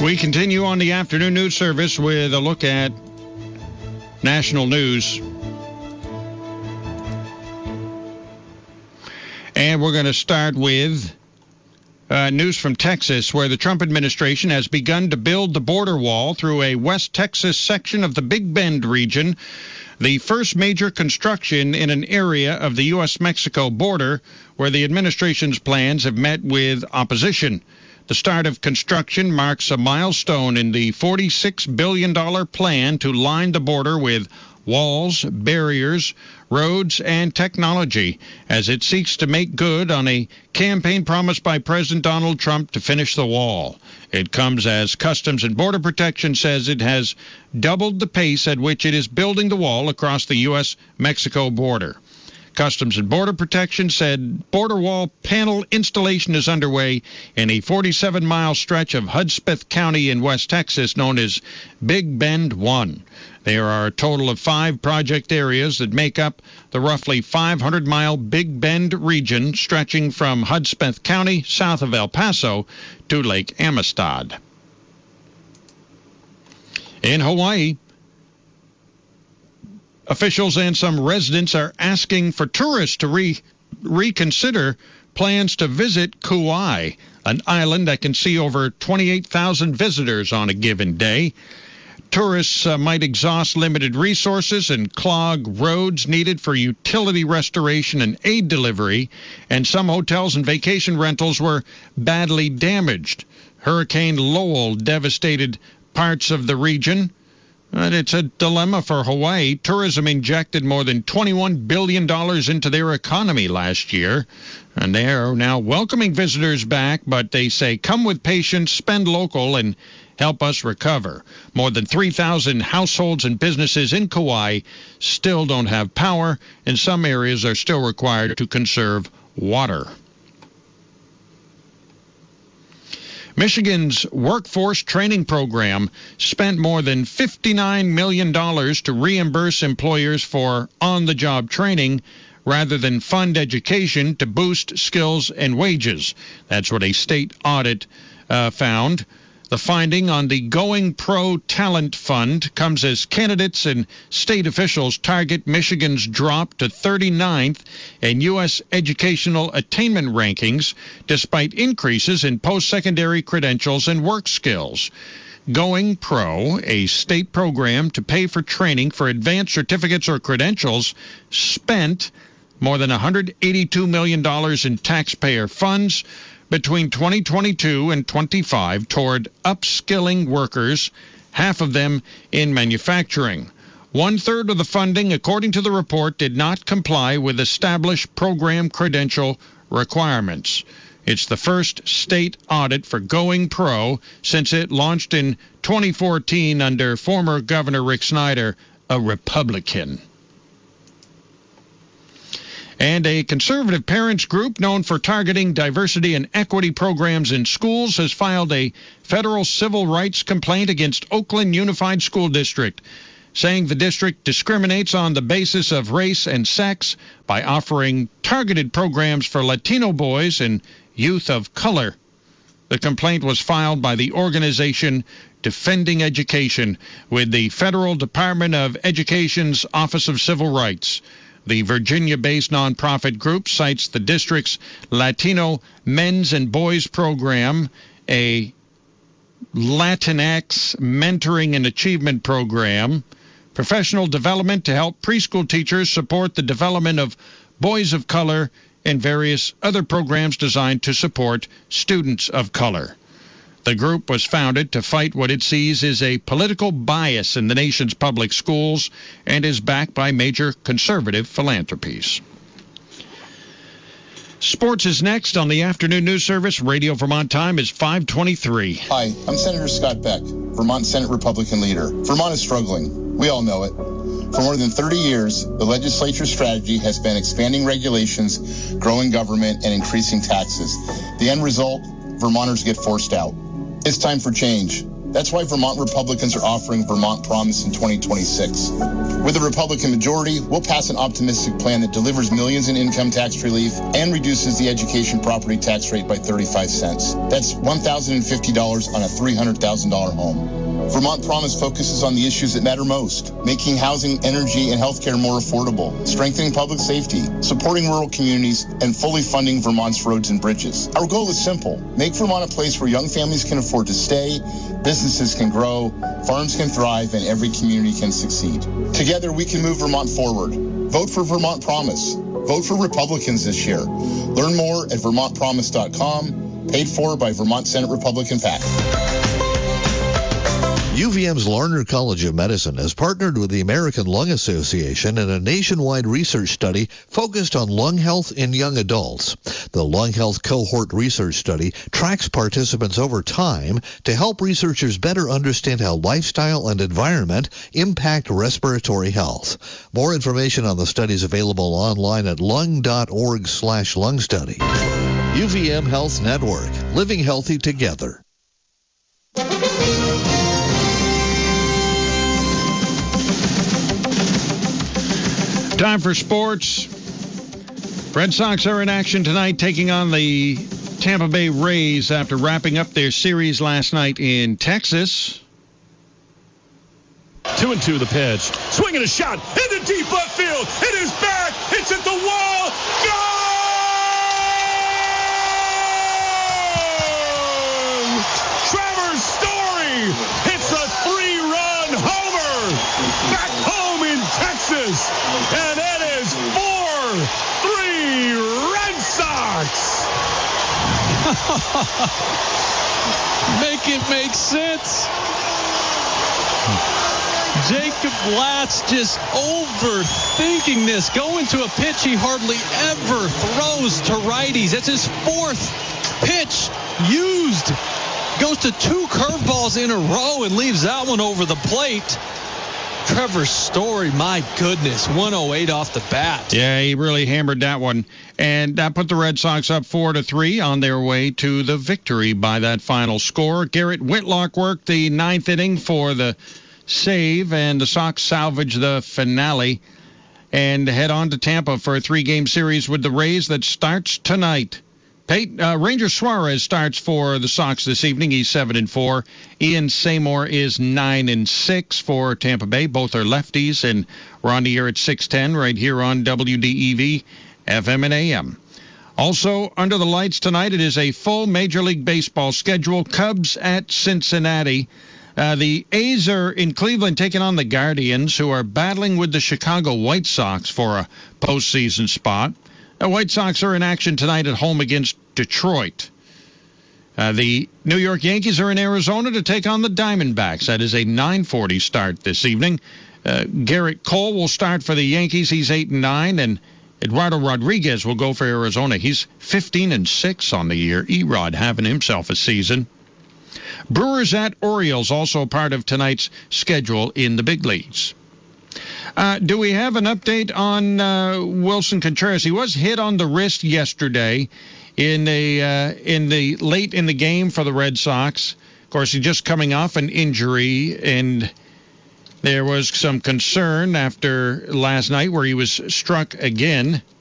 We continue on the afternoon news service with a look at national news. And we're going to start with news from Texas, where the Trump administration has begun to build the border wall through a West Texas section of the Big Bend region, the first major construction in an area of the U.S.-Mexico border where the administration's plans have met with opposition. The start of construction marks a milestone in the $46 billion plan to line the border with walls, barriers, roads, and technology as it seeks to make good on a campaign promise by President Donald Trump to finish the wall. It comes as Customs and Border Protection says it has doubled the pace at which it is building the wall across the U.S.-Mexico border. Customs and Border Protection said border wall panel installation is underway in a 47-mile stretch of Hudspeth County in West Texas known as Big Bend 1. There are a total of 5 project areas that make up the roughly 500-mile Big Bend region stretching from Hudspeth County south of El Paso to Lake Amistad. In Hawaii, officials and some residents are asking for tourists to reconsider plans to visit Kauai, an island that can see over 28,000 visitors on a given day. Tourists might exhaust limited resources and clog roads needed for utility restoration and aid delivery, and some hotels and vacation rentals were badly damaged. Hurricane Lowell devastated parts of the region. And it's a dilemma for Hawaii. Tourism injected more than $21 billion into their economy last year, and they are now welcoming visitors back, but they say come with patience, spend local, and help us recover. More than 3,000 households and businesses in Kauai still don't have power, and some areas are still required to conserve water. Michigan's workforce training program spent more than $59 million to reimburse employers for on-the-job training rather than fund education to boost skills and wages. That's what a state audit found. The finding on the Going Pro Talent Fund comes as candidates and state officials target Michigan's drop to 39th in U.S. educational attainment rankings, despite increases in post-secondary credentials and work skills. Going Pro, a state program to pay for training for advanced certificates or credentials, spent more than $182 million in taxpayer funds between 2022 and 25 toward upskilling workers, half of them in manufacturing. 1/3 of the funding, according to the report, did not comply with established program credential requirements. It's the first state audit for Going Pro since it launched in 2014 under former Governor Rick Snyder, a Republican. And a conservative parents group known for targeting diversity and equity programs in schools has filed a federal civil rights complaint against Oakland Unified School District, saying the district discriminates on the basis of race and sex by offering targeted programs for Latino boys and youth of color. The complaint was filed by the organization Defending Education with the Federal Department of Education's Office of Civil Rights. The Virginia-based nonprofit group cites the district's Latino men's and boys program, a Latinx mentoring and achievement program, professional development to help preschool teachers support the development of boys of color, and various other programs designed to support students of color. The group was founded to fight what it sees as a political bias in the nation's public schools and is backed by major conservative philanthropies. Sports is next on the afternoon news service. Radio Vermont time is 5:23. Hi, I'm Senator Scott Beck, Vermont Senate Republican leader. Vermont is struggling. We all know it. For more than 30 years, the legislature's strategy has been expanding regulations, growing government, and increasing taxes. The end result, Vermonters get forced out. It's time for change. That's why Vermont Republicans are offering Vermont Promise in 2026. With a Republican majority, we'll pass an optimistic plan that delivers millions in income tax relief and reduces the education property tax rate by 35 cents. That's $1,050 on a $300,000 home. Vermont Promise focuses on the issues that matter most, making housing, energy, and healthcare more affordable, strengthening public safety, supporting rural communities, and fully funding Vermont's roads and bridges. Our goal is simple: make Vermont a place where young families can afford to stay, businesses can grow, farms can thrive, and every community can succeed. Together, we can move Vermont forward. Vote for Vermont Promise. Vote for Republicans this year. Learn more at vermontpromise.com, paid for by Vermont Senate Republican PAC. UVM's Larner College of Medicine has partnered with the American Lung Association in a nationwide research study focused on lung health in young adults. The Lung Health Cohort Research Study tracks participants over time to help researchers better understand how lifestyle and environment impact respiratory health. More information on the study is available online at lung.org/lung study. UVM Health Network, living healthy together. Time for sports. Red Sox are in action tonight, taking on the Tampa Bay Rays after wrapping up their series last night in Texas. 2-2 the pitch. Swinging a shot into deep left field. It is back. It's at the wall. Gone! Trevor Story hits a 3-run homer. Back home in Texas. And it is 4-3 Red Sox. Make it make sense. Jacob Latz just overthinking this. Going to a pitch he hardly ever throws to righties. That's his fourth pitch used. Goes to 2 curveballs in a row and leaves that one over the plate. Trevor Story, my goodness, 108 off the bat. Yeah, he really hammered that one. And that put the Red Sox up 4-3 on their way to the victory by that final score. Garrett Whitlock worked the 9th inning for the save, and the Sox salvage the finale and head on to Tampa for a 3-game series with the Rays that starts tonight. Ranger Suarez starts for the Sox this evening. He's 7-4. Ian Seymour is 9-6 for Tampa Bay. Both are lefties, and we're on the air at 6:10 right here on WDEV, FM and AM. Also, under the lights tonight, it is a full Major League Baseball schedule. Cubs at Cincinnati. The A's are in Cleveland taking on the Guardians, who are battling with the Chicago White Sox for a postseason spot. The White Sox are in action tonight at home against Detroit. The New York Yankees are in Arizona to take on the Diamondbacks. That is a 9:40 start this evening. Garrett Cole will start for the Yankees. He's 8-9, and Eduardo Rodriguez will go for Arizona. He's 15-6 on the year. Erod having himself a season. Brewers at Orioles, also part of tonight's schedule in the big leagues. Do we have an update on Wilson Contreras? He was hit on the wrist yesterday in the late in the game for the Red Sox. Of course, he's just coming off an injury, and there was some concern after last night where he was struck again